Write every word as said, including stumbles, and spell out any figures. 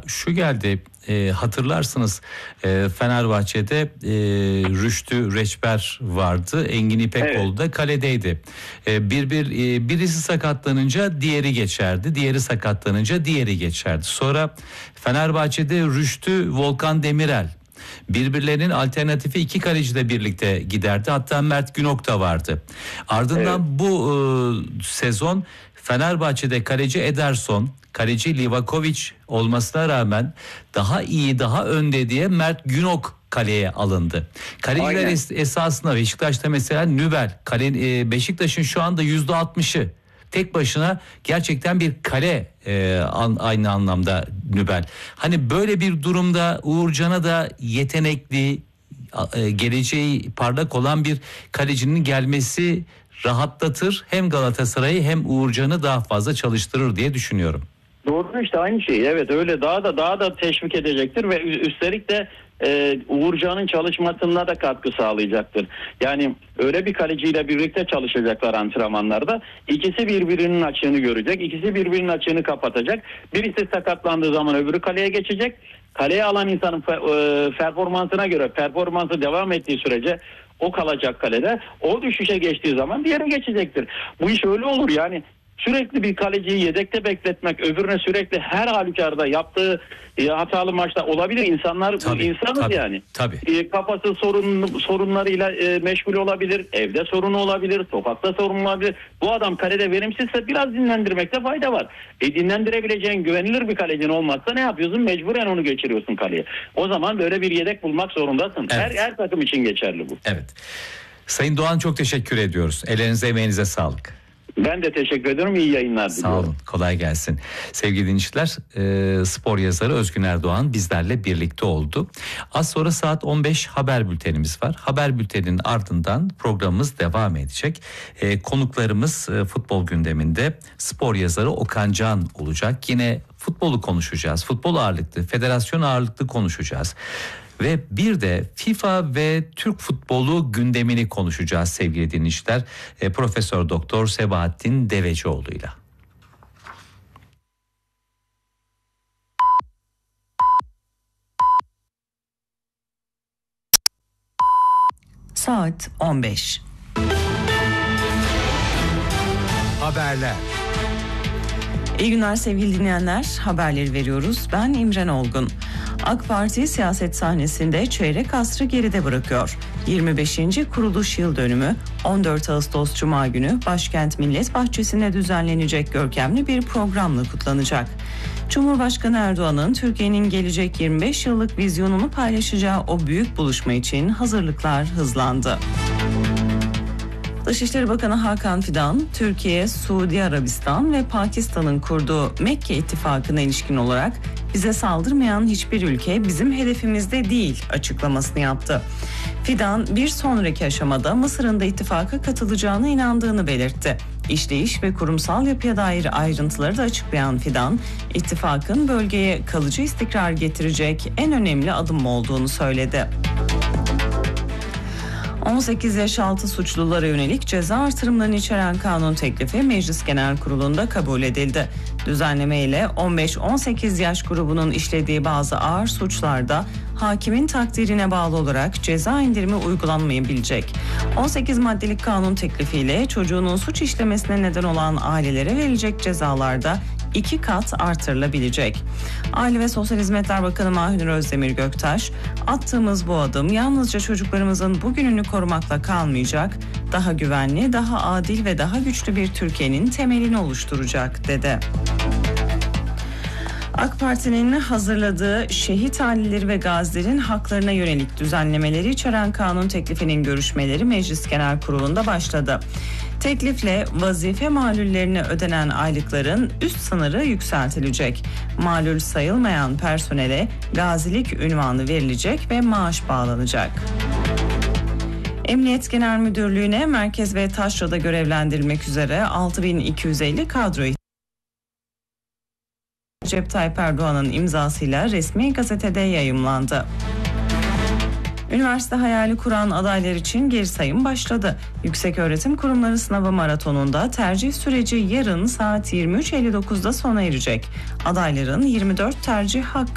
şu geldi. E, hatırlarsınız e, Fenerbahçe'de e, Rüştü Reçber vardı. Engin İpekoğlu da kaledeydi. E, bir bir e, birisi sakatlanınca diğeri geçerdi. Diğeri sakatlanınca diğeri geçerdi. Sonra Fenerbahçe'de Rüştü Volkan Demirel. Birbirlerinin alternatifi iki kaleci de birlikte giderdi. Hatta Mert Günok da vardı. Ardından evet. bu e, sezon Fenerbahçe'de kaleci Ederson, kaleci Livakovic olmasına rağmen daha iyi, daha önde diye Mert Günok kaleye alındı. Kaleciler es- esasında Beşiktaş'ta mesela Nübel, kale, e, Beşiktaş'ın şu anda yüzde altmışı tek başına gerçekten bir kale e, an, aynı anlamda Nübel. Hani böyle bir durumda Uğurcan'a da yetenekli, e, geleceği parlak olan bir kalecinin gelmesi rahatlatır. Hem Galatasaray'ı hem Uğurcan'ı daha fazla çalıştırır diye düşünüyorum. Doğru, işte aynı şey. Evet, öyle daha da daha da teşvik edecektir ve üstelik de e, Uğurcan'ın çalışmasına da katkı sağlayacaktır. Yani öyle bir kaleciyle birlikte çalışacaklar antrenmanlarda. İkisi birbirinin açığını görecek. İkisi birbirinin açığını kapatacak. Birisi sakatlandığı zaman öbürü kaleye geçecek. Kaleye alan insanın e, performansına göre performansı devam ettiği sürece o kalacak kalede. O düşüşe geçtiği zaman diğeri geçecektir. Bu iş öyle olur yani. Sürekli bir kaleciyi yedekte bekletmek, öbürüne sürekli her halükarda yaptığı e, hatalı maçta olabilir. İnsanlar tabii, insanız tabii, yani. Tabii. E, kafası sorun sorunlarıyla e, meşgul olabilir, evde sorunu olabilir, sokakta sorun olabilir. Bu adam kalede verimsizse biraz dinlendirmekte fayda var. E, dinlendirebileceğin güvenilir bir kalecin olmazsa ne yapıyorsun? Mecburen onu geçiriyorsun kaleye. O zaman böyle bir yedek bulmak zorundasın. Evet. Her, her takım için geçerli bu. Evet. Sayın Doğan, çok teşekkür ediyoruz. Ellerinize, emeğinize sağlık. Ben de teşekkür ederim. İyi yayınlar diliyorum. Sağ olun. Kolay gelsin. Sevgili dinleyiciler, e, spor yazarı Özgün Erdoğan bizlerle birlikte oldu. Az sonra saat on beş haber bültenimiz var. Haber bülteninin ardından programımız devam edecek. E, konuklarımız e, futbol gündeminde spor yazarı Okan Can olacak. Yine futbolu konuşacağız. Futbol ağırlıklı, federasyon ağırlıklı konuşacağız. Ve bir de FIFA ve Türk futbolu gündemini konuşacağız sevgili dinleyiciler. E, Profesör Doktor Sebahattin Devecioğlu'yla. Saat on beş. Haberler. İyi günler sevgili dinleyenler. Haberleri veriyoruz. Ben İmren Olgun. AK Parti siyaset sahnesinde çeyrek asrı geride bırakıyor. yirmi beşinci kuruluş yıl dönümü on dört Ağustos Cuma günü Başkent Millet Bahçesi'nde düzenlenecek görkemli bir programla kutlanacak. Cumhurbaşkanı Erdoğan'ın Türkiye'nin gelecek yirmi beş yıllık vizyonunu paylaşacağı o büyük buluşma için hazırlıklar hızlandı. Dışişleri Bakanı Hakan Fidan, Türkiye, Suudi Arabistan ve Pakistan'ın kurduğu Mekke İttifakı'na ilişkin olarak bize saldırmayan hiçbir ülke bizim hedefimizde değil açıklamasını yaptı. Fidan, bir sonraki aşamada Mısır'ın da ittifaka katılacağına inandığını belirtti. İşleyiş ve kurumsal yapıya dair ayrıntıları da açıklayan Fidan, ittifakın bölgeye kalıcı istikrar getirecek en önemli adım olduğunu söyledi. on sekiz yaş altı suçlulara yönelik ceza artırımlarını içeren kanun teklifi Meclis Genel Kurulu'nda kabul edildi. Düzenleme ile on beş on sekiz yaş grubunun işlediği bazı ağır suçlarda hakimin takdirine bağlı olarak ceza indirimi uygulanmayabilecek. on sekiz maddelik kanun teklifiyle çocuğunun suç işlemesine neden olan ailelere verilecek cezalarda iki kat artırılabilecek. Aile ve Sosyal Hizmetler Bakanı Mahir Özdemir Göktaş, attığımız bu adım yalnızca çocuklarımızın bugününü korumakla kalmayacak, daha güvenli, daha adil ve daha güçlü bir Türkiye'nin temelini oluşturacak dedi. AK Parti'nin hazırladığı şehit aileleri ve gazilerin haklarına yönelik düzenlemeleri içeren kanun teklifinin görüşmeleri Meclis Genel Kurulu'nda başladı. Teklifle vazife malullerine ödenen aylıkların üst sınırı yükseltilecek. Malul sayılmayan personele gazilik ünvanı verilecek ve maaş bağlanacak. Emniyet Genel Müdürlüğü'ne merkez ve taşrada görevlendirilmek üzere altı bin iki yüz elli kadro Recep Tayyip Erdoğan'ın imzasıyla resmi gazetede yayımlandı. Üniversite hayali kuran adaylar için geri sayım başladı. Yükseköğretim Kurumları Sınavı Maratonu'nda tercih süreci yarın saat yirmi üç elli dokuzda sona erecek. Adayların yirmi dört tercih hakkı